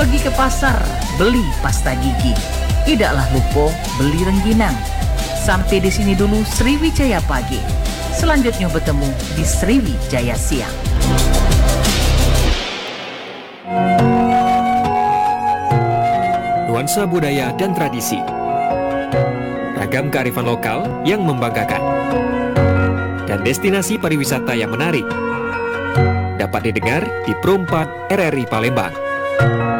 Pergi ke pasar, beli pasta gigi. Tidaklah lupa beli rengginang. Sampai di sini dulu Sriwijaya Pagi. Selanjutnya bertemu di Sriwijaya Siang. Nuansa budaya dan tradisi. Ragam kearifan lokal yang membanggakan. Dan destinasi pariwisata yang menarik. Dapat didengar di Pro 4 RRI Palembang.